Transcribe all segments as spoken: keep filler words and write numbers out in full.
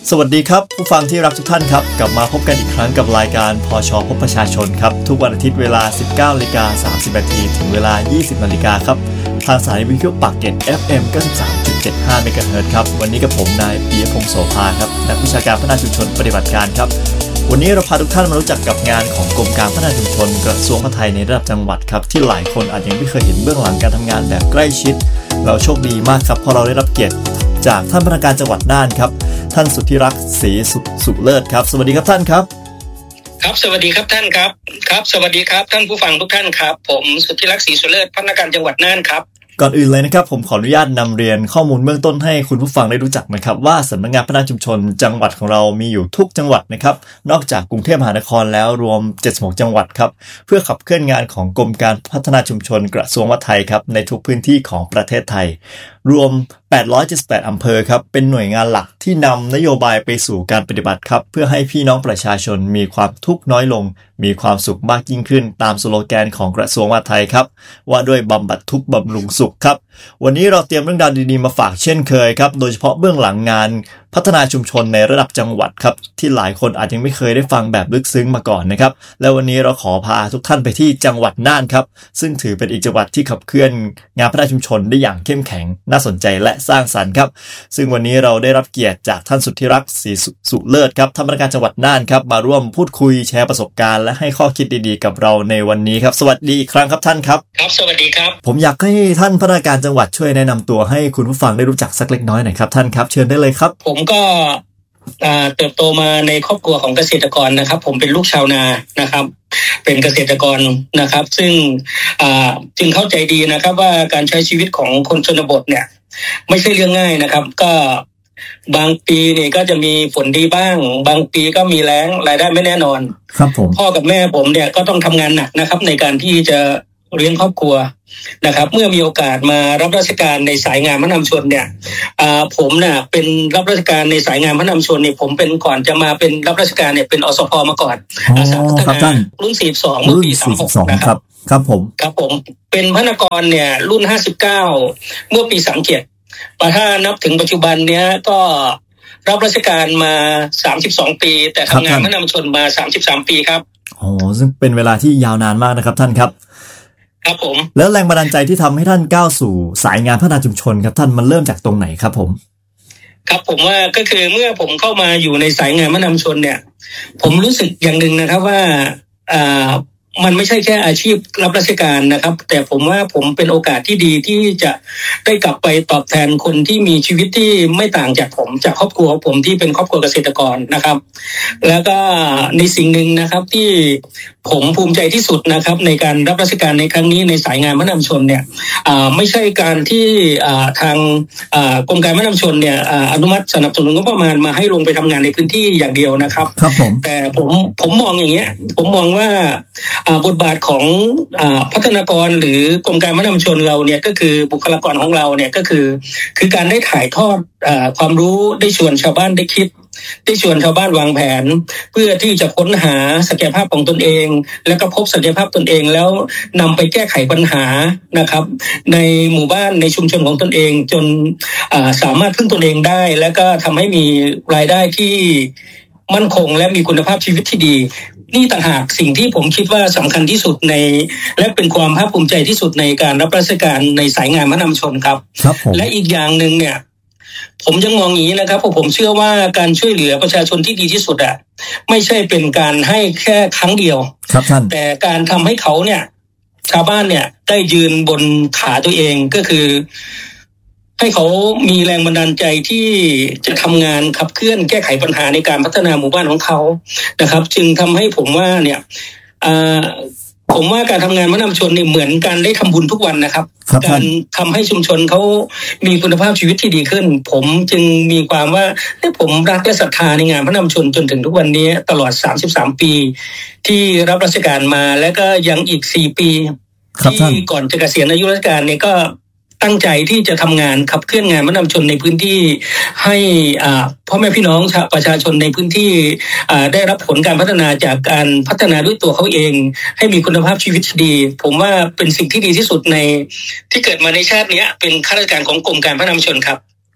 สวัสดีครับผู้ฟังที่รักทุกท่านครับกลับมาพบกันอีกครั้งกับรายการพช.พบประชาชนครับทุกวันอาทิตย์เวลา สิบเก้านาฬิกาสามสิบนาทีถึงเวลา ยี่สิบนาฬิกาครับทางสถานีวิทยุปากเกร็ด เอฟ เอ็ม เก้าสิบสามจุดเจ็ดห้า เมกะเฮิรตซ์ครับวันนี้กับผมนายปิยพงษ์โสภาครับนักวิชาการพัฒนาชุมชนปฏิบัติการครับวันนี้เราพาทุกท่านมารู้จักกับงานของกรมการพัฒนาชุมชนกระทรวงมหาดไทยในระดับจังหวัดครับที่หลายคนอาจยังไม่เคยเห็นเบื้องหลังการทำงานแบบใกล้ชิดเราโชคดีมากครับเพราะเราได้รับเกียรติจากท่านผู้ว่าการจังหวัดน่านครับท่านสุทธิรักษ์ศรีสุเลิศครับสวัสดีครับท่านครับครับสวัสดีครับท่านครับครับสวัสดีครับท่านผู้ฟังทุกท่านครับผมสุทธิรักษ์ศรีสุเลิศผู้ว่าการจังหวัดน่านครับก่อนอื่นเลยนะครับผมขออนุญาตนำเรียนข้อมูลเบื้องต้นให้คุณผู้ฟังได้รู้จักนะครับว่าสำนักงานพัฒนาชุมชนจังหวัดของเรามีอยู่ทุกจังหวัดนะครับนอกจากกรุงเทพมหานครแล้วรวมเจ็ดสิบหกจังหวัดครับเพื่อขับเคลื่อนงานของกรมการพัฒนาชุมชนกระทรวงมหาดไทยครับในทุกพื้นที่ของประเทศไทยรวมแปดร้อยเจ็ดสิบแปดอำเภอครับเป็นหน่วยงานหลักที่นำนโยบายไปสู่การปฏิบัติครับเพื่อให้พี่น้องประชาชนมีความทุกข์น้อยลงมีความสุขมากยิ่งขึ้นตามสโลแกนของกระทรวงมหาดไทยครับว่าด้วยบำบัดทุกข์บำรุงสุขครับวันนี้เราเตรียมเรื่องราวดีๆมาฝากเช่นเคยครับโดยเฉพาะเบื้องหลังงานพัฒนาชุมชนในระดับจังหวัดครับที่หลายคนอาจยังไม่เคยได้ฟังแบบลึกซึ้งมาก่อนนะครับและวันนี้เราขอพาทุกท่านไปที่จังหวัดน่านครับซึ่งถือเป็นอีกจังหวัดที่ขับเคลื่อนงานพัฒนาชุมชนได้อย่างเข้มแข็งน่าสนใจและสร้างสรรค์ครับซึ่งวันนี้เราได้รับเกียรติจากท่านสุทธิรักษ์ศรีสุเลิศครับท่านผู้ว่าการจังหวัดน่านครับมาร่วมพูดคุยแชร์ประสบการณ์และให้ข้อคิดดีๆกับเราในวันนี้ครับสวัสดีอีกครั้งครับท่านครับครับสวัสดีครับผมอยากให้ท่านผู้ว่าการจังหวัดช่วยแนะนำตัวให้คุณผู้ฟังได้รู้จักสักเล็กน้อยหน่อยครับท่านครับเชิญได้เลยครับผมก็เติบโตมาในครอบครัวของเกษตรกรนะครับผมเป็นลูกชาวนานะครับเป็นเกษตรกรนะครับซึ่งจึงเข้าใจดีนะครับว่าการใช้ชีวิตของคนชนบทเนี่ยไม่ใช่เรื่องง่ายนะครับก็บางปีนี่ก็จะมีฝนดีบ้างบางปีก็มีแล้งรายได้ไม่แน่นอนครับผมพ่อกับแม่ผมเนี่ยก็ต้องทำงานหนักนะครับในการที่จะเลี้ยงครอบครัวนะครับเมื่อมีโอกาสมารับราชการในสายงานพัฒนาชุมชนเนี่ยผมเนี่ยเป็นรับราชการในสายงานพัฒนาชุมชนเนี่ยผมเป็นก่อนจะมาเป็นรับราชการเนี่ยเป็นอสพมาก่อนอาสาพัฒนารุ่นสี่สิบสองเมื่อปีสามสิบหกนะครับครับผมครับผมเป็นพนักงานเนี่ยรุ่นห้าสิบเก้าเมื่อปีสามสิบเจ็ดแต่ถ้านับถึงปัจจุบันเนี้ยก็รับราชการมาสามสิบสองปีแต่ทำงานพัฒนาชุมชนมาสามสิบสามปีครับโอ้ซึ่งเป็นเวลาที่ยาวนานมากนะครับท่านครับครับผมแล้วแรงบันดาลใจที่ทำให้ท่านก้าวสู่สายงานพัฒนาชุมชนครับท่านมันเริ่มจากตรงไหนครับผมครับผมว่าก็คือเมื่อผมเข้ามาอยู่ในสายงานพัฒนาชุมชนเนี่ยผมรู้สึกอย่างหนึ่งนะครับว่าอ่ามันไม่ใช่แค่อาชีพรับราชการนะครับแต่ผมว่าผมเป็นโอกาสที่ดีที่จะได้กลับไปตอบแทนคนที่มีชีวิตที่ไม่ต่างจากผมจากครอบครัวผมที่เป็นครอบครัวเกษตรกรนะครับแล้วก็ในสิ่งหนึ่งนะครับที่ผมภูมิใจที่สุดนะครับในการรับราชการในครั้งนี้ในสายงานพัฒนาชุมชนเนี่ยไม่ใช่การที่ทางกรมการพัฒนาชุมชนเนี่ยอนุมัติสนับสนุนงบประมาณมาให้ลงไปทำงานในพื้นที่อย่างเดียวนะครับครับผมแต่ผมผมมองอย่างเงี้ยผมมองว่าบทบาทของพัฒนากรหรือกรมการพัฒนาชุมชนเราเนี่ยก็คือบุคลากรของเราเนี่ยก็คือคือการได้ถ่ายทอดความรู้ได้ชวนชาวบ้านได้คิดได้ชวนชาวบ้านวางแผนเพื่อที่จะค้นหาศักยภาพของตนเองแล้วก็พบศักยภาพตนเองแล้วนำไปแก้ไขปัญหานะครับในหมู่บ้านในชุมชนของตนเองจนสามารถพึ่งตนเองได้แล้วก็ทำให้มีรายได้ที่มั่นคงและมีคุณภาพชีวิตที่ดีนี่ต่างหากสิ่งที่ผมคิดว่าสำคัญที่สุดในและเป็นความภาคภูมิใจที่สุดในการรับราชการในสายงานพัฒนาชุมชนครับและอีกอย่างนึงเนี่ยผมยังมองอย่างนี้นะครับเพราะผมเชื่อว่าการช่วยเหลือประชาชนที่ดีที่สุดอ่ะไม่ใช่เป็นการให้แค่ครั้งเดียวครับท่านแต่การทำให้เขาเนี่ยชาวบ้านเนี่ยได้ยืนบนขาตัวเองก็คือให้เขามีแรงบันดาลใจที่จะทำงานขับเคลื่อนแก้ไขปัญหาในการพัฒนาหมู่บ้านของเขานะครับจึงทำให้ผมว่าเนี่ยผมว่าการทำงานพัฒนาชุมชนเนี่ยเหมือนการได้ทำบุญทุกวันนะครับการทำให้ชุมชนเขามีคุณภาพชีวิตที่ดีขึ้นผมจึงมีความว่าผมรักและศรัทธาในงานพัฒนาชุมชนจนถึงทุกวันนี้ตลอดสามสิบสามปีที่รับราชการมาแล้วก็ยังอีกสี่ปีที่ก่อนจะเกษียณอายุราชการเนี่ยก็ตั้งใจที่จะทำงานขับเคลื่อนงานพัฒนาชุมชนในพื้นที่ให้พ่อแม่พี่น้องประชาชนในพื้นที่ได้รับผลการพัฒนาจากการพัฒนาด้วยตัวเขาเองให้มีคุณภาพชีวิตที่ดีผมว่าเป็นสิ่งที่ดีที่สุดในที่เกิดมาในชาตินี้เป็นข้าราชการของกรมการพัฒนาชุมชนครับ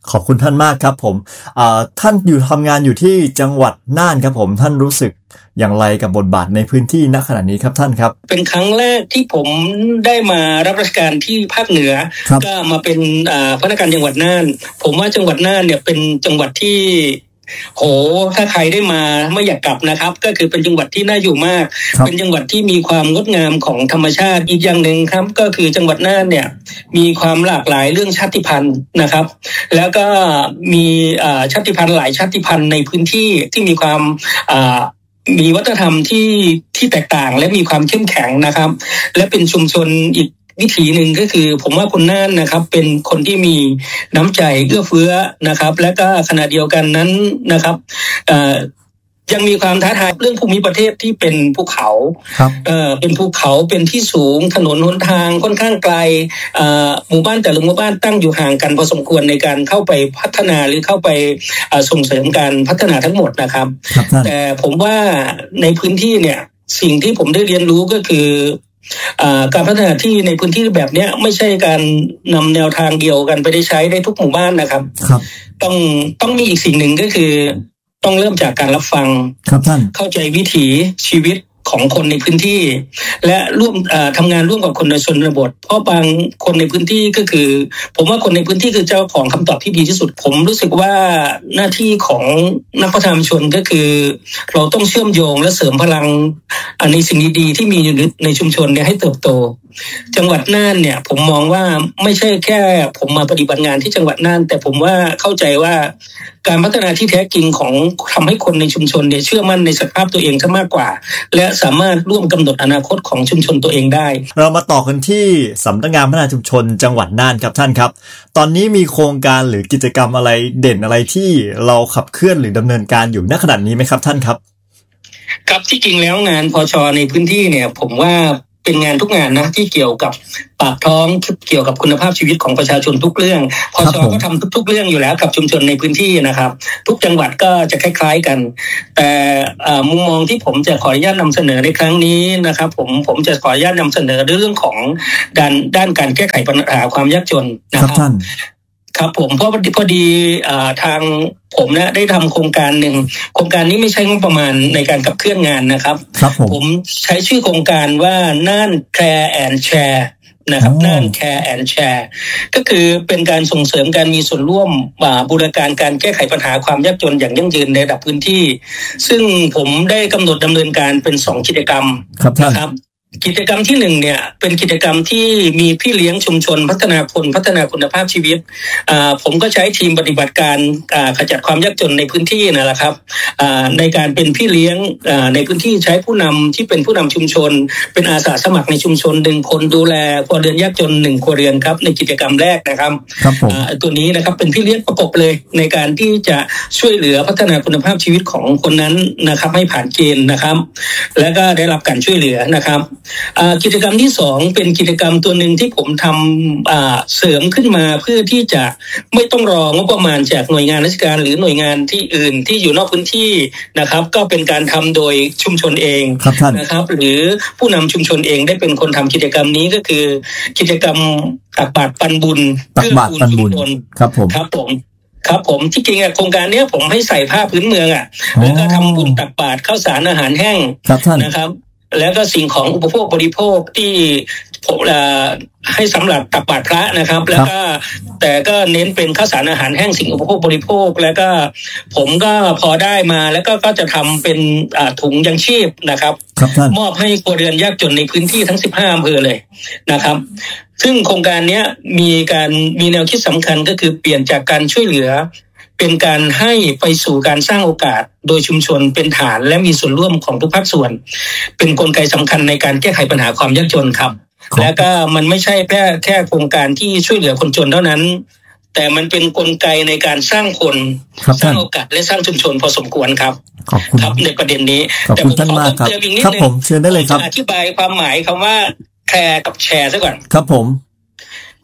ขอบคุณท่านมากครับผมท่านอยู่ทำงานอยู่ที่จังหวัดน่านครับผมท่านรู้สึกอย่างไรกับบทบาทในพื้นที่ณขณะนี้ครับท่านครับเป็นครั้งแรกที่ผมได้มารับราชการที่ภาคเหนือก็มาเป็นพนักงานจังหวัดน่านผมว่าจังหวัดน่านเนี่ยเป็นจังหวัดที่โหถ้าใครได้มาไม่อยากกลับนะครับก็คือเป็นจังหวัดที่น่าอยู่มากเป็นจังหวัดที่มีความงดงามของธรรมชาติอีกอย่างหนึ่งครับก็คือจังหวัดน่านเนี่ยมีความหลากหลายเรื่องชาติพันธุ์นะครับแล้วก็มีชาติพันธุ์หลายชาติพันธุ์ในพื้นที่ที่มีความมีวัฒนธรรมที่ที่แตกต่างและมีความเข้มแข็งนะครับและเป็นชุมชนอีกวิถีหนึ่งก็คือผมว่าคนน่านนะครับเป็นคนที่มีน้ำใจเอื้อเฟื้อนะครับและก็ขณะเดียวกันนั้นนะครับยังมีความท้าทายเรื่องภูมิประเทศที่เป็นภูเขาเอ่อเป็นภูเขาเป็นที่สูงถนนหนทางค่อนข้างไกลเอ่อหมู่บ้านแต่ละหมู่บ้านตั้งอยู่ห่างกันพอสมควรในการเข้าไปพัฒนาหรือเข้าไปส่งเสริมการพัฒนาทั้งหมดนะครับแต่ผมว่าในพื้นที่เนี่ยสิ่งที่ผมได้เรียนรู้ก็คือการพัฒนาที่ในพื้นที่แบบนี้ไม่ใช่การนำแนวทางเดียวกันไปได้ใช้ได้ทุกหมู่บ้านนะครับต้องต้องมีอีกสิ่งหนึ่งก็คือต้องเริ่มจากการรับฟังครับท่านเข้าใจวิถีชีวิตของคนในพื้นที่และร่วมทำงานร่วมกับคนในชนบทเพราะบางคนในพื้นที่ก็คือผมว่าคนในพื้นที่คือเจ้าของคำตอบที่ดีที่สุดผมรู้สึกว่าหน้าที่ของนักพัฒนาชุมชนก็คือเราต้องเชื่อมโยงและเสริมพลังในสิ่งดีๆที่มีอยู่ในชุมชนเนี่ยให้เติบโตจังหวัดน่านเนี่ยผมมองว่าไม่ใช่แค่ผมมาปฏิบัติงานที่จังหวัดน่านแต่ผมว่าเข้าใจว่าการพัฒนาที่แท้จริงของทำให้คนในชุมชนเนี่ยเชื่อมั่นในสภาพตัวเองซะมากกว่าและสามารถร่วมกำหนดอนาคตของชุมชนตัวเองได้เรามาต่อกันที่สำนักงานพัฒนาชุมชนจังหวัดน่านครับท่านครับตอนนี้มีโครงการหรือกิจกรรมอะไรเด่นอะไรที่เราขับเคลื่อนหรือดำเนินการอยู่ณขณะนี้ไหมครับท่านครับครับที่จริงแล้วงานพช.ในพื้นที่เนี่ยผมว่าเป็นงานทุกงานนะที่เกี่ยวกับปากท้องเกี่ยวกับคุณภาพชีวิตของประชาชนทุกเรื่องพช.ก็ทำทุกๆเรื่องอยู่แล้วกับชุมชนในพื้นที่นะครับทุกจังหวัดก็จะคล้ายๆกันแต่มุมมองที่ผมจะขออนุญาตนำเสนอในครั้งนี้นะครับผมผมจะขออนุญาตนำเสนอเรื่องของด้านด้านการแก้ไขปัญหาความยากจนนะครับครับผมเพราะพอดีทางผมเนี่ยได้ทำโครงการหนึ่งโครงการนี้ไม่ใช่งบประมาณในการขับเคลื่อนงานนะครับครับผมผมใช้ชื่อโครงการว่าน่าน Care and Share นะครับน่าน Care and Share ก็คือเป็นการส่งเสริมการมีส่วนร่วมบูรณาการการแก้ไขปัญหาความยากจนอย่างยั่งยืนในระดับพื้นที่ซึ่งผมได้กำหนดดำเนินการเป็นสองกิจกรรมนะครับกิจกรรมที่หนึ่งเนี่ยเป็นกิจกรรมที่มีพี่เลี้ยงชุมชนพัฒนาคนพัฒนาคุณภาพชีวิตผมก็ใช้ทีมปฏิบัติการขจัดความยากจนในพื้นที่นั่นแหละครับในการเป็นพี่เลี้ยงในพื้นที่ใช้ผู้นำที่เป็นผู้นำชุมชนเป็นอาสาสมัครในชุมชนดึงคนดูแลครัวเรือนยากจนหนึ่งครัวเรือนครับในกิจกรรมแรกนะครับตัวนี้นะครับเป็นพี่เลี้ยงประกบเลยในการที่จะช่วยเหลือพัฒนาคุณภาพชีวิตของคนนั้นนะครับให้ผ่านเกณฑ์นะครับและก็ได้รับการช่วยเหลือนะครับกิจกรรมที่สองเป็นกิจกรรมตัวหนึ่งที่ผมทำเสริมขึ้นมาเพื่อที่จะไม่ต้องรองบประมาณจากหน่วยงานราชการหรือหน่วยงานที่อื่นที่อยู่นอกพื้นที่นะครับก็เป็นการทำโดยชุมชนเองนะครับหรือผู้นำชุมชนเองได้เป็นคนทำกิจกรรมนี้ก็คือกิจกรรมตักบาตรปันบุญเพื่อปูนชุมชนครับผมครับผมครับผมที่จริงโครงการนี้ผมให้ใส่ผ้าพื้นเมืองอ่ะแล้วก็ทำบุญตักบาตรข้าวสารอาหารแห้งนะครับแล้วก็สิ่งของอุปโภคบริโภคที่ผมให้สำหรับตักบาตรพระนะครับแล้วก็แต่ก็เน้นเป็นข้าวสารอาหารแห้งสิ่งอุปโภคบริโภคแล้วก็ผมก็พอได้มาแล้วก็ก็จะทำเป็นถุงยังชีพนะครับมอบให้ครัวเรือนยากจนในพื้นที่ทั้งสิบห้าอำเภอเลยนะครับซึ่งโครงการนี้มีการมีแนวคิดสำคัญก็คือเปลี่ยนจากการช่วยเหลือเป็นการให้ไปสู่การสร้างโอกาสโดยชุมชนเป็นฐานและมีส่วนร่วมของทุกภาคส่วนเป็นกลไกสำคัญในการแก้ไขปัญหาความยากจนครับและก็มันไม่ใช่แค่แค่โครงการที่ช่วยเหลือคนจนเท่านั้นแต่มันเป็นกลไกในการสร้างคนสร้างโอกาสและสร้างชุมชนพอสมควรครับครับในประเด็นนี้แต่ผมขอเพิ่มอีกนิดนึงครับผมเชิญได้เลยครับอธิบายความหมายคำว่าแคร์กับแชร์ซะก่อนครับผม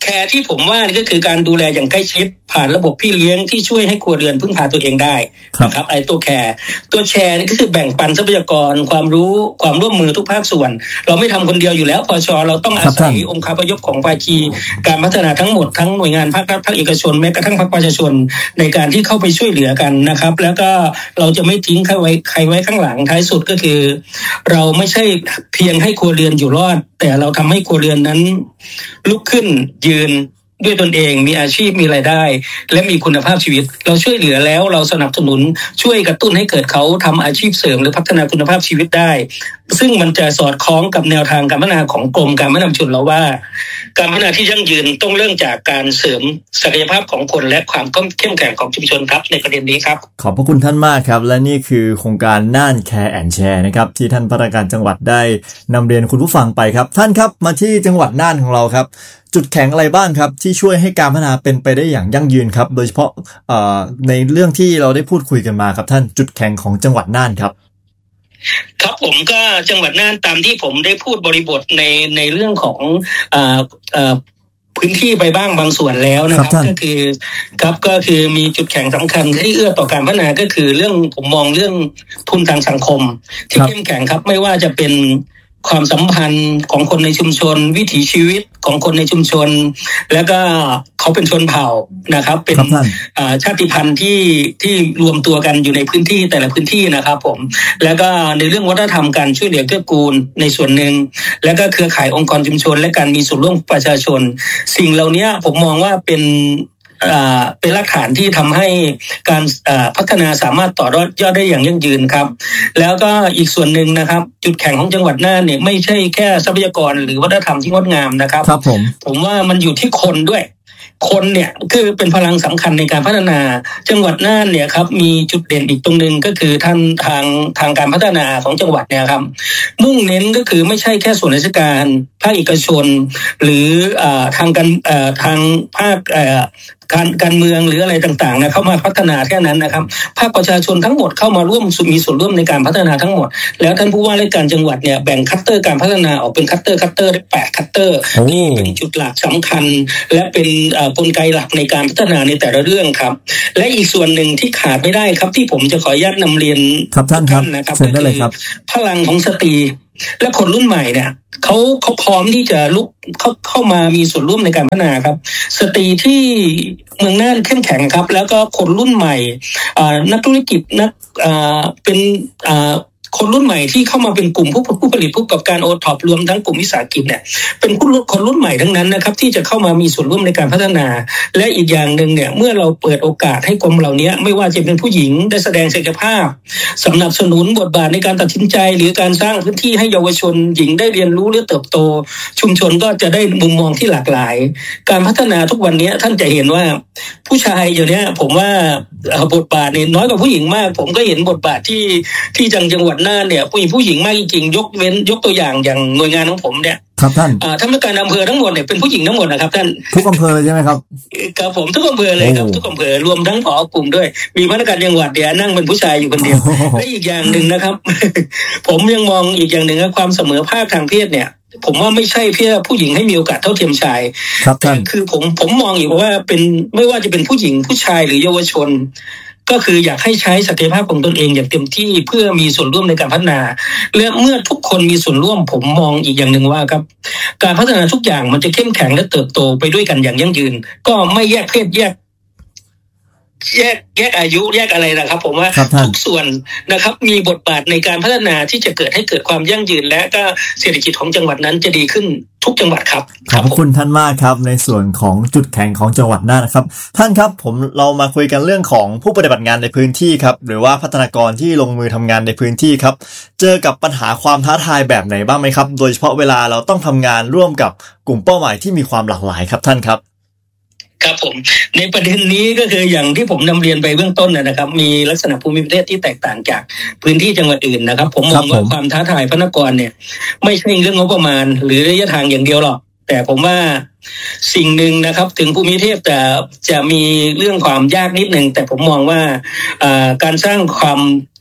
แคร์ที่ผมว่านี่ก็คือการดูแลอย่างใกล้ชิดผ่านระบบพี่เลี้ยงที่ช่วยให้ครัวเรือนพึ่งพาตัวเองได้นะครับไอ้ตัวแคร์ตัวแชร์นี่ก็คือแบ่งปันทรัพยากรความรู้ความร่วมมือทุกภาคส่วนเราไม่ทำคนเดียวอยู่แล้วพชเราต้องอาศัยองค์คาพยพของภาคีการพัฒนาทั้งหมดทั้งหน่วยงานภาครัฐภาคเอกชนแม้กระทั่งภาคประชาชนในการที่เข้าไปช่วยเหลือกันนะครับแล้วก็เราจะไม่ทิ้งใครไว้ใครไว้ข้างหลังท้ายสุดก็คือเราไม่ใช่เพียงให้ครัวเรือนอยู่รอดแต่เราทำให้ครัวเรือนนั้นลุกขึ้นยืนด้วยตนเองมีอาชีพมีรายได้และมีคุณภาพชีวิตเราช่วยเหลือแล้วเราสนับสนุนช่วยกระตุ้นให้เกิดเขาทำอาชีพเสริมหรือพัฒนาคุณภาพชีวิตได้ซึ่งมันจะสอดคล้องกับแนวทางการพัฒนาของกรมการพัฒนาชุมชนเราว่าการพัฒนาที่ยั่งยืนต้องเริ่มจากการเสริมศักยภาพของคนและความเข้มแข็งของชุมชนครับในประเด็นนี้ครับขอบพระคุณท่านมากครับและนี่คือโครงการน่านแคร์แอนด์แชร์นะครับที่ท่านผู้ว่าการจังหวัดได้นำเรียนคุณผู้ฟังไปครับท่านครับมาที่จังหวัดน่านของเราครับจุดแข็งอะไรบ้างครับที่ช่วยให้การพัฒนาเป็นไปได้อย่างยั่งยืนครับโดยเฉพาะในเรื่องที่เราได้พูดคุยกันมาครับท่านจุดแข็งของจังหวัดน่านครับครับผมก็จังหวัดน่านตามที่ผมได้พูดบริบทในในเรื่องของอ่าอ่าพื้นที่ไปบ้างบางส่วนแล้วนะครับก็คือครับก็คือมีจุดแข็งสำคัญที่เอื้อต่อการพัฒนาก็คือเรื่องผมมองเรื่องทุนทางสังคมที่เข้มแข็งครับไม่ว่าจะเป็นความสัมพันธ์ของคนในชุมชนวิถีชีวิตของคนในชุมชนแล้วก็เขาเป็นชนเผ่านะครับเป็นชาติพันธุ์ที่ที่รวมตัวกันอยู่ในพื้นที่แต่ละพื้นที่นะครับผมแล้วก็ในเรื่องวัฒนธรรมการช่วยเหลือเกื้อกูลในส่วนหนึ่งแล้วก็เครือข่ายองค์กรชุมชนและการมีส่วนร่วมประชาชนสิ่งเหล่านี้ผมมองว่าเป็นเป็นหลักฐานที่ทำให้การพัฒนาสามารถต่อยอดยอดได้อย่างยั่งยืนครับแล้วก็อีกส่วนหนึ่งนะครับจุดแข็งของจังหวัดน่านเนี่ยไม่ใช่แค่ทรัพยากรหรือวัฒนธรรมที่งดงามนะครับครับผมผมว่ามันอยู่ที่คนด้วยคนเนี่ยคือเป็นพลังสำคัญในการพัฒนาจังหวัดน่านเนี่ยครับมีจุดเด่นอีกตรงนึงก็คือท่านทางทางการพัฒนาของจังหวัดเนี่ยครับมุ่งเน้นก็คือไม่ใช่แค่ส่วนราชการภาคเอกชนหรืออ่าทางการอ่าทางภาคอ่าการการเมืองหรืออะไรต่างๆนะเข้ามาพัฒนาแค่นั้นนะครับภาคประชาชนทั้งหมดเข้ามาร่วมมีส่วนร่วมในการพัฒนาทั้งหมดแล้วท่านผู้ว่าราชการจังหวัดเนี่ยแบ่งคัตเตอร์การพัฒนาออกเป็นคัตเตอร์คัตเตอร์ได้แปดคัตเตอร์นี่เป็นจุดหลักสำคัญและเป็นกลไกหลักในการพัฒนาในแต่ละเรื่องครับและอีกส่วนหนึ่งที่ขาดไม่ได้ครับที่ผมจะขออนุญาตนำเรียนครับท่านครับนะครับก็คือพลังของสตรีและคนรุ่นใหม่เนี่ยเขาเขาพร้อมที่จะลุกเข้าเข้ามามีส่วนร่วมในการพัฒนาครับสตรีที่เมืองน่านเข้มแข็งครับแล้วก็คนรุ่นใหม่อ่านักธุรกิจนักอ่าเป็นอ่าคนรุ่นใหม่ที่เข้ามาเป็นกลุ่มผู้ผู้ผลิตผู้ประกอบการโอท็อปรวมทั้งกลุ่มวิสาหกิจเนี่ยเป็นผู้คนรุ่นใหม่ทั้งนั้นนะครับที่จะเข้ามามีส่วนร่วมในการพัฒนาและอีกอย่างหนึ่งเนี่ยเมื่อเราเปิดโอกาสให้กลุ่มเหล่านี้ไม่ว่าจะเป็นผู้หญิงได้แสดงศักยภาพสนับสนุนบทบาทในการตัดสินใจหรือการสร้างพื้นที่ให้เยาวชนหญิงได้เรียนรู้และเติบโตชุมชนก็จะได้มุมมองที่หลากหลายการพัฒนาทุกวันนี้ท่านจะเห็นว่าผู้ชายอยู่เนี้ยผมว่าบทบาทเนี่ยน้อยกว่าผู้หญิงมากผมก็เห็นบทบาทที่ที่จังจังหวัดน่านเนี่ยผู้หญิงผู้หญิงมากจริงๆยกเว้นยกตัวอย่างอย่างหน่วยงานของผมเนี่ยครับท่านอ่าท่านผู้การอำเภอทั้งหมดเนี่ยเป็นผู้หญิงทั้งหมดนะครับท่านทุกอำเภอใช่ไหมครับครับผมทุกอำเภอเลยครับทุกอำเภอรวมทั้งผอกลุ่มด้วยมีพนักงานจังหวัดเดียวนั่งเป็นผู้ชายอยู่คนเดียวและอีกอย่างหนึ่งนะครับ ผมยังมองอีกอย่างหนึ่งว่าความเสมอภาคทางเพศเนี่ยผมว่าไม่ใช่เพื่อผู้หญิงให้มีโอกาสเท่าเทียมชายแต่คือผมผมมองอยู่ว่าเป็นไม่ว่าจะเป็นผู้หญิงผู้ชายหรือเยาวชนก็คืออยากให้ใช้ศักยภาพของตนเองอย่างเต็มที่เพื่อมีส่วนร่วมในการพัฒนาและเมื่อทุกคนมีส่วนร่วมผมมองอีกอย่างหนึ่งว่าครับการพัฒนาทุกอย่างมันจะเข้มแข็งและเติบโตไปด้วยกันอย่างยั่งยืนก็ไม่แยกเพศแยกแยกแยกอายุแยกอะไรนะครับผมว่าทุกส่วนนะครับมีบทบาทในการพัฒนาที่จะเกิดให้เกิดความยั่งยืนและก็เศรษฐกิจของจังหวัดนั้นจะดีขึ้นทุกจังหวัดครับขอบคุณท่านมากครับในส่วนของจุดแข็งของจังหวัดน่านนะครับท่านครับผมเรามาคุยกันเรื่องของผู้ปฏิบัติงานในพื้นที่ครับหรือว่าพัฒนากรที่ลงมือทำงานในพื้นที่ครับเจอกับปัญหาความท้าทายแบบไหนบ้างไหมครับโดยเฉพาะเวลาเราต้องทำงานร่วมกับกลุ่มเป้าหมายที่มีความหลากหลายครับท่านครับครับผมในประเด็นนี้ก็คืออย่างที่ผมนำเรียนไปเบื้องต้นนะครับมีลักษณะภูมิประเทศที่แตกต่างจากพื้นที่จังหวัดอื่นนะครับผมมองว่าความท้าทายพนักงานเนี่ยไม่ใช่เรื่องงบประมาณหรือระยะทางอย่างเดียวหรอกแต่ผมว่าสิ่งหนึ่งนะครับถึงภูมิประเทศจะจะมีเรื่องความยากนิดนึงแต่ผมมองว่าการสร้างความ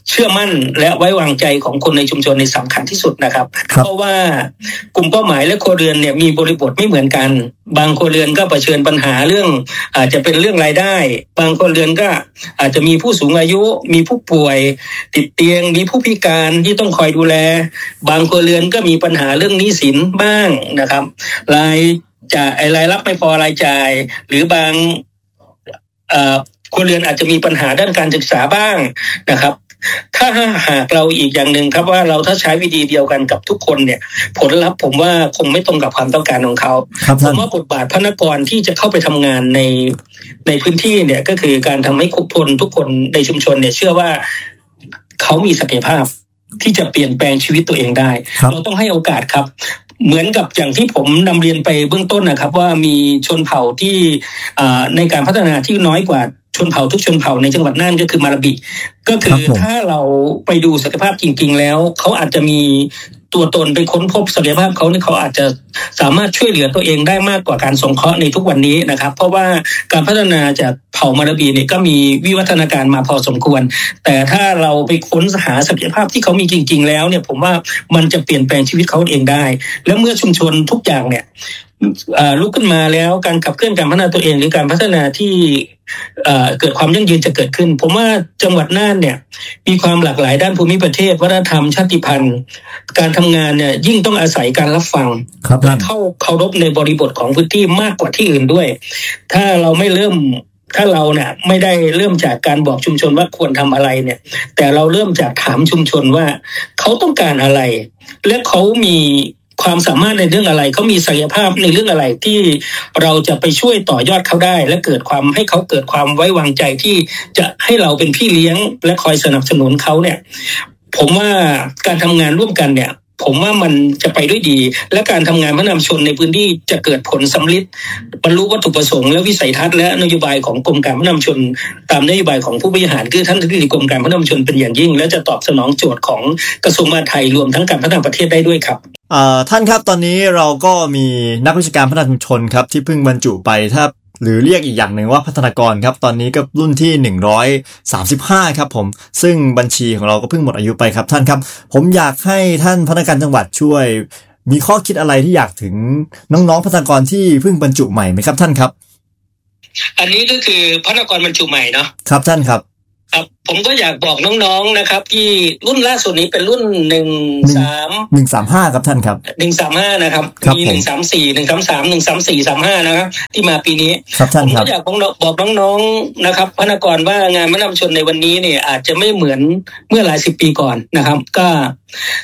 เชื่อมั่นและไว้วางใจของคนในชุมชนในสำคัญที่สุดนะครับเพราะว่ากลุ่มเป้าหมายและครัวเรือนเนี่ยมีบริบทไม่เหมือนกันบางครัวเรือนก็เผชิญปัญหาเรื่องอาจจะเป็นเรื่องรายได้บางครัวเรือนก็อาจจะมีผู้สูงอายุมีผู้ป่วยติดเตียงมีผู้พิการที่ต้องคอยดูแลบางครัวเรือนก็มีปัญหาเรื่องหนี้สินบ้างนะครับรายจ่ายรายรับไม่พอรายจ่ายหรือบางเอ่อครัวเรือนอาจจะมีปัญหาด้านการศึกษาบ้างนะครับถ้าหากเราอีกอย่างหนึ่งครับว่าเราถ้าใช้วิธีเดียวกันกับทุกคนเนี่ยผลลัพธ์ผมว่าคงไม่ตรงกับความต้องการของเขาผมว่าบทบาทพนักงานที่จะเข้าไปทำงานในในพื้นที่เนี่ยก็คือการทำให้ทุกคนทุกคนในชุมชนเนี่ยเชื่อว่าเขามีศักยภาพที่จะเปลี่ยนแปลงชีวิตตัวเองได้เราต้องให้โอกาสครับเหมือนกับอย่างที่ผมนำเรียนไปเบื้องต้นนะครับว่ามีชนเผ่าที่ในการพัฒนาที่น้อยกว่าชนเผ่าทุกชนเผ่าในจังหวัดน่านก็คือมาราบิก็คือถ้าเราไปดูศักยภาพจริงๆแล้วเขาอาจจะมีตัวตนไปค้นพบศักยภาพเขาเนี่ยเขาอาจจะสามารถช่วยเหลือตัวเองได้มากกว่าการสงเคราะห์ในทุกวันนี้นะครับเพราะว่าการพัฒนาจากเผ่ามาราบิเนี่ยก็มีวิวัฒนาการมาพอสมควรแต่ถ้าเราไปค้นหาศักยภาพที่เขามีจริงๆแล้วเนี่ยผมว่ามันจะเปลี่ยนแปลงชีวิตเขาเองได้แล้วเมื่อชุมชนทุกอย่างเนี่ยลุกขึ้นมาแล้วการขับเคลื่อนการพัฒนาตัวเองหรือการพัฒนาที่เกิดความยั่งยืนจะเกิดขึ้นผมว่าจังหวัดน่านเนี่ยมีความหลากหลายด้านภูมิประเทศวัฒนธรรมชาติพันธุ์การทำงานเนี่ยยิ่งต้องอาศัยการรับฟังและเข้าเคารพในบริบทของพื้นที่มากกว่าที่อื่นด้วยถ้าเราไม่เริ่มถ้าเราเนี่ยไม่ได้เริ่มจากการบอกชุมชนว่าควรทำอะไรเนี่ยแต่เราเริ่มจากถามชุมชนว่าเขาต้องการอะไรและเขามีความสามารถในเรื่องอะไรเขามีศักยภาพในเรื่องอะไรที่เราจะไปช่วยต่อยอดเขาได้และเกิดความให้เขาเกิดความไว้วางใจที่จะให้เราเป็นพี่เลี้ยงและคอยสนับสนุนเขาเนี่ยผมว่าการทำงานร่วมกันเนี่ยผมว่ามันจะไปด้วยดีและการทำงานพัฒนาชนในพื้นที่จะเกิดผลสำลิดบรรลุวัตถุประสงค์และวิสัยทัศน์และนโยบายของกรมการพัฒนาชนตามนโยบายของผู้บริหารคือท่านอธิบดีกรมการพัฒนาชนเป็นอย่างยิ่งและจะตอบสนองโจทย์ของกระทรวงมหาดไทยรวมทั้งการพัฒนาประเทศได้ด้วยครับท่านครับตอนนี้เราก็มีนักวิชาการพัฒนาชุมชนครับที่เพิ่งบรรจุไปถ้าหรือเรียกอีกอย่างหนึ่งว่าพัฒนากรครับตอนนี้ก็รุ่นที่หนึ่งร้อยสามสิบห้าครับผมซึ่งบัญชีของเราก็เพิ่งหมดอายุไปครับท่านครับผมอยากให้ท่านพัฒนาการจังหวัดช่วยมีข้อคิดอะไรที่อยากถึงน้องๆพัฒนากรที่เพิ่งบรรจุใหม่ไหมครับท่านครับอันนี้ก็คือพัฒนากรบรรจุใหม่เนาะครับท่านครับครับผมก็อยากบอกน้องๆนะครับที่รุ่นล่าสุดนี้เป็นรุ่นหนึ่งสามหนึ่งสามห้าครับท่านครับหนึ่งสามห้านะครับมีหนึ่งสามสี่หนึ่งสามสามหนึ่งสามสี่สามห้านะครับที่มาปีนี้ผมก็อยากบอกน้องๆนะครับพนักงานว่างานพัฒนาชนในวันนี้เนี่ยอาจจะไม่เหมือนเมื่อหลายสิบปีก่อนนะครับก็